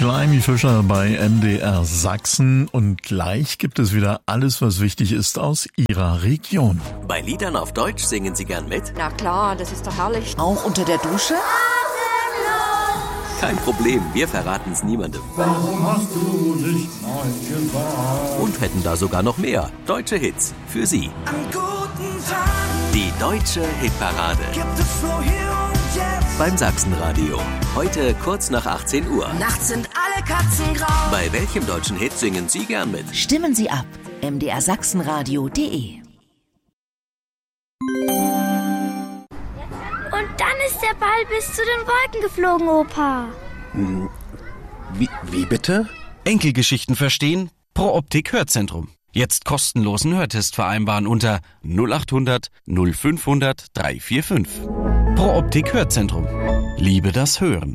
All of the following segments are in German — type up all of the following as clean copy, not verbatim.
Climby Fischer bei MDR Sachsen und gleich gibt es wieder alles, was wichtig ist aus Ihrer Region. Bei Liedern auf Deutsch singen Sie gern mit? Na klar, das ist doch herrlich. Auch unter der Dusche? Kein Problem, wir verraten es niemandem. Warum hast du nicht Nein gesagt? Und hätten da sogar noch mehr deutsche Hits für Sie. An guten Tagen Die Deutsche Hitparade gibt es nur hier und jetzt. beim Sachsenradio. Heute kurz nach 18 Uhr. Nachts sind alle Katzen grau. Bei welchem deutschen Hit singen Sie gern mit? Stimmen Sie ab. mdrsachsenradio.de. Und dann ist der Ball bis zu den Wolken geflogen, Opa. Wie bitte? Enkelgeschichten verstehen? Pro Optik Hörzentrum. Jetzt kostenlosen Hörtest vereinbaren unter 0800 0500 345. Pro Optik Hörzentrum. Liebe das Hören.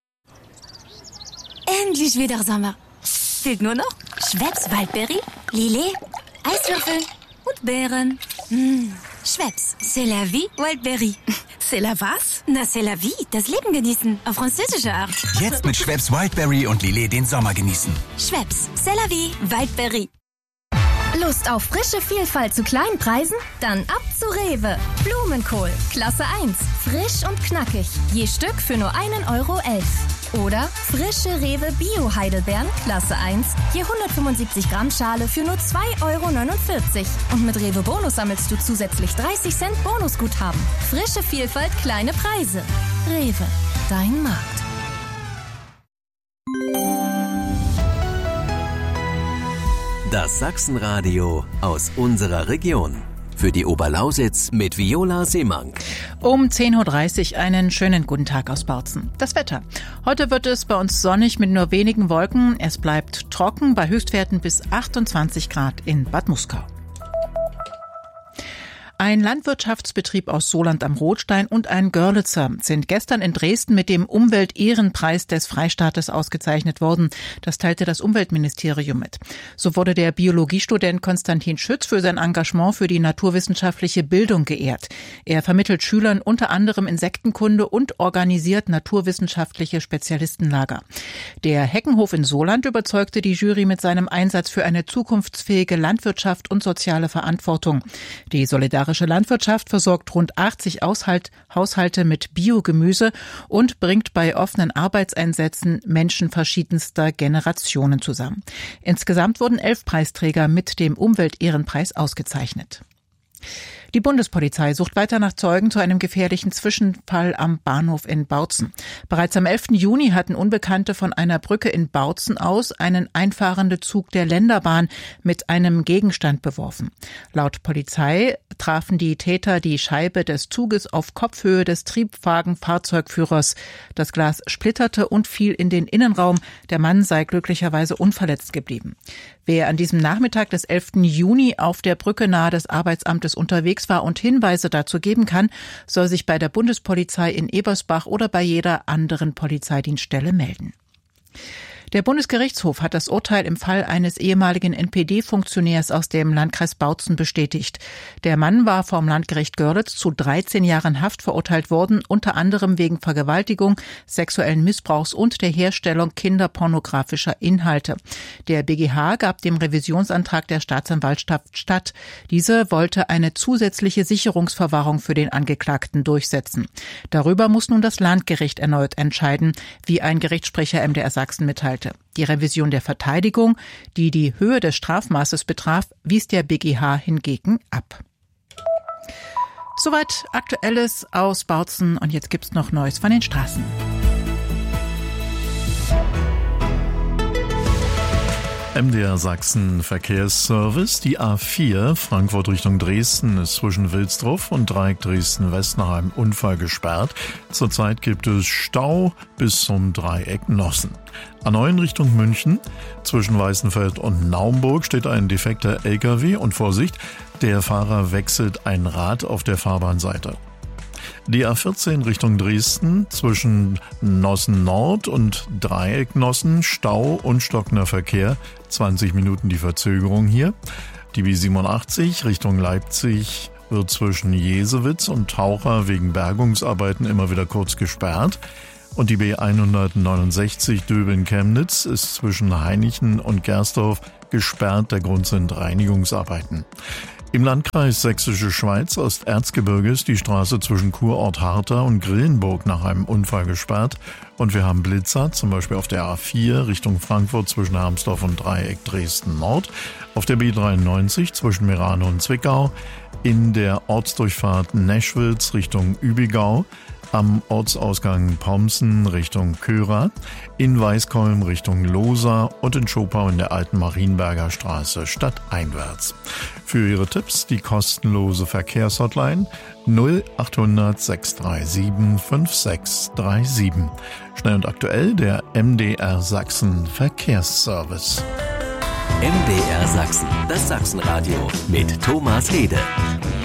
Endlich wieder Sommer. Fehlt nur noch Schweppes Waldberry, Lillet, Eiswürfel und Beeren. Schweppes, c'est la vie, Waldberry. C'est la was? Na, c'est la vie, das Leben genießen, auf französische Art. Jetzt mit Schweppes Wildberry und Lillet den Sommer genießen. Schweppes, c'est la vie, Waldberry. Lust auf frische Vielfalt zu kleinen Preisen? Dann ab zu Rewe. Blumenkohl, Klasse 1, frisch und knackig. Je Stück für nur 1,11 €. Oder frische Rewe Bio-Heidelbeeren, Klasse 1, je 175 Gramm Schale für nur 2,49 €. Und mit Rewe Bonus sammelst du zusätzlich 30 Cent Bonusguthaben. Frische Vielfalt, kleine Preise. Rewe, dein Markt. Das Sachsenradio aus unserer Region. Für die Oberlausitz mit Viola Seemann. Um 10.30 Uhr einen schönen guten Tag aus Bautzen. Das Wetter. Heute wird es bei uns sonnig mit nur wenigen Wolken. Es bleibt trocken bei Höchstwerten bis 28 Grad in Bad Muskau. Ein Landwirtschaftsbetrieb aus Soland am Rotstein und ein Görlitzer sind gestern in Dresden mit dem Umweltehrenpreis des Freistaates ausgezeichnet worden. Das teilte das Umweltministerium mit. So wurde der Biologiestudent Konstantin Schütz für sein Engagement für die naturwissenschaftliche Bildung geehrt. Er vermittelt Schülern unter anderem Insektenkunde und organisiert naturwissenschaftliche Spezialistenlager. Der Heckenhof in Soland überzeugte die Jury mit seinem Einsatz für eine zukunftsfähige Landwirtschaft und soziale Verantwortung. Die Solidarische Landwirtschaft versorgt rund 80 Haushalte mit Biogemüse und bringt bei offenen Arbeitseinsätzen Menschen verschiedenster Generationen zusammen. Insgesamt wurden 11 Preisträger mit dem Umweltehrenpreis ausgezeichnet. Die Bundespolizei sucht weiter nach Zeugen zu einem gefährlichen Zwischenfall am Bahnhof in Bautzen. Bereits am 11. Juni hatten Unbekannte von einer Brücke in Bautzen aus einen einfahrenden Zug der Länderbahn mit einem Gegenstand beworfen. Laut Polizei trafen die Täter die Scheibe des Zuges auf Kopfhöhe des Triebwagenfahrzeugführers. Das Glas splitterte und fiel in den Innenraum. Der Mann sei glücklicherweise unverletzt geblieben. Wer an diesem Nachmittag des 11. Juni auf der Brücke nahe des Arbeitsamtes unterwegs war und Hinweise dazu geben kann, soll sich bei der Bundespolizei in Ebersbach oder bei jeder anderen Polizeidienststelle melden. Der Bundesgerichtshof hat das Urteil im Fall eines ehemaligen NPD-Funktionärs aus dem Landkreis Bautzen bestätigt. Der Mann war vom Landgericht Görlitz zu 13 Jahren Haft verurteilt worden, unter anderem wegen Vergewaltigung, sexuellen Missbrauchs und der Herstellung kinderpornografischer Inhalte. Der BGH gab dem Revisionsantrag der Staatsanwaltschaft statt. Diese wollte eine zusätzliche Sicherungsverwahrung für den Angeklagten durchsetzen. Darüber muss nun das Landgericht erneut entscheiden, wie ein Gerichtssprecher MDR Sachsen mitteilte. Die Revision der Verteidigung, die die Höhe des Strafmaßes betraf, wies der BGH hingegen ab. Soweit Aktuelles aus Bautzen und jetzt gibt's noch Neues von den Straßen. MDR Sachsen Verkehrsservice. Die A4 Frankfurt Richtung Dresden ist zwischen Wilsdruff und Dreieck Dresden-West nach einem Unfall gesperrt. Zurzeit gibt es Stau bis zum Dreieck Nossen. A9 Richtung München. Zwischen Weißenfeld und Naumburg steht ein defekter LKW und Vorsicht, der Fahrer wechselt ein Rad auf der Fahrbahnseite. Die A14 Richtung Dresden zwischen Nossen Nord und Dreieck Nossen, Stau und stockender Verkehr, 20 Minuten die Verzögerung hier. Die B87 Richtung Leipzig wird zwischen Jesewitz und Taucher wegen Bergungsarbeiten immer wieder kurz gesperrt. Und die B169 Döbeln-Chemnitz ist zwischen Hainichen und Gersdorf gesperrt. Der Grund sind Reinigungsarbeiten. Im Landkreis Sächsische Schweiz Osterzgebirge ist die Straße zwischen Kurort Hartha und Grillenburg nach einem Unfall gesperrt. Und wir haben Blitzer, zum Beispiel auf der A4 Richtung Frankfurt zwischen Hermsdorf und Dreieck Dresden Nord, auf der B93 zwischen Merano und Zwickau, in der Ortsdurchfahrt Neschwitz Richtung Übigau, am Ortsausgang Pomsen Richtung Köra, in Weißkolm Richtung Lohsa und in Schopau in der alten Marienberger Straße stadteinwärts. Für Ihre Tipps die kostenlose Verkehrshotline 0800 637 5637. Schnell und aktuell der MDR Sachsen Verkehrsservice. MDR Sachsen, das Sachsenradio mit Thomas Hede.